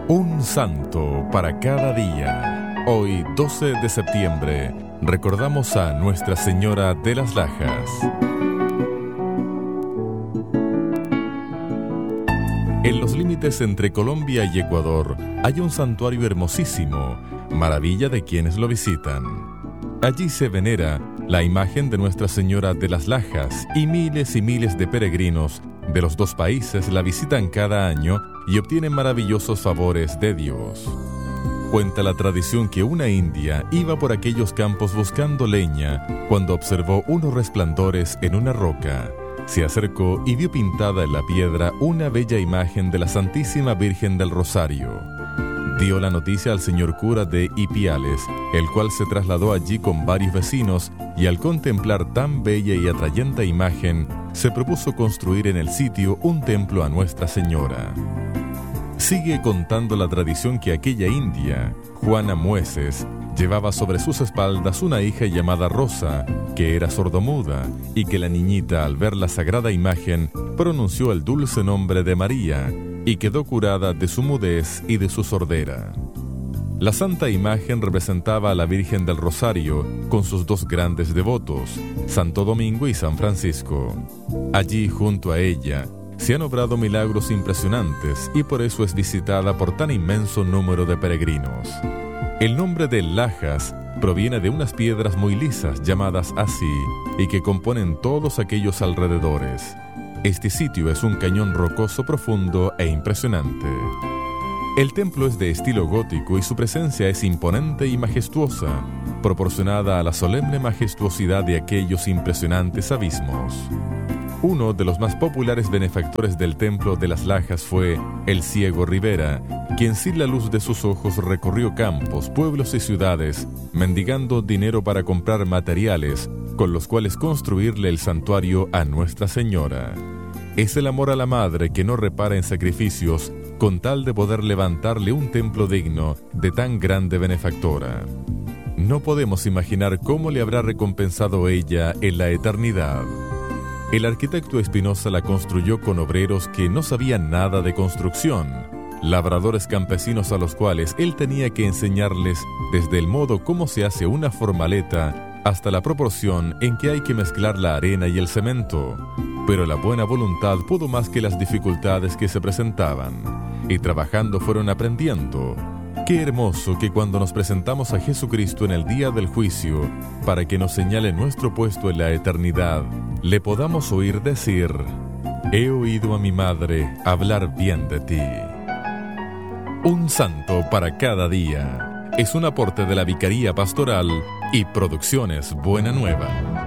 Un santo para cada día. Hoy, 12 de septiembre, recordamos a Nuestra Señora de las Lajas. En los límites entre Colombia y Ecuador hay un santuario hermosísimo, maravilla de quienes lo visitan. Allí se venera la imagen de Nuestra Señora de las Lajas y miles de peregrinos de los dos países la visitan cada año y obtienen maravillosos favores de Dios. Cuenta la tradición que una india iba por aquellos campos buscando leña cuando observó unos resplandores en una roca. Se acercó y vio pintada en la piedra una bella imagen de la Santísima Virgen del Rosario. Dio la noticia al señor cura de Ipiales, el cual se trasladó allí con varios vecinos y al contemplar tan bella y atrayente imagen, se propuso construir en el sitio un templo a Nuestra Señora. Sigue contando la tradición que aquella india, Juana Mueces, llevaba sobre sus espaldas una hija llamada Rosa, que era sordomuda, y que la niñita, al ver la sagrada imagen, pronunció el dulce nombre de María, y quedó curada de su mudez y de su sordera. La santa imagen representaba a la Virgen del Rosario con sus dos grandes devotos, Santo Domingo y San Francisco. Allí, junto a ella, se han obrado milagros impresionantes y por eso es visitada por tan inmenso número de peregrinos. El nombre de Lajas proviene de unas piedras muy lisas llamadas así y que componen todos aquellos alrededores. Este sitio es un cañón rocoso profundo e impresionante. El templo es de estilo gótico y su presencia es imponente y majestuosa, proporcionada a la solemne majestuosidad de aquellos impresionantes abismos. Uno de los más populares benefactores del templo de las Lajas fue el ciego Rivera, quien sin la luz de sus ojos recorrió campos, pueblos y ciudades, mendigando dinero para comprar materiales con los cuales construirle el santuario a Nuestra Señora. Es el amor a la madre que no repara en sacrificios con tal de poder levantarle un templo digno de tan grande benefactora. No podemos imaginar cómo le habrá recompensado ella en la eternidad. El arquitecto Espinosa la construyó con obreros que no sabían nada de construcción, labradores campesinos a los cuales él tenía que enseñarles desde el modo cómo se hace una formaleta hasta la proporción en que hay que mezclar la arena y el cemento. Pero la buena voluntad pudo más que las dificultades que se presentaban, y trabajando fueron aprendiendo. Qué hermoso que cuando nos presentamos a Jesucristo en el día del juicio, para que nos señale nuestro puesto en la eternidad, le podamos oír decir: he oído a mi madre hablar bien de ti. Un santo para cada día es un aporte de la Vicaría Pastoral y Producciones Buena Nueva.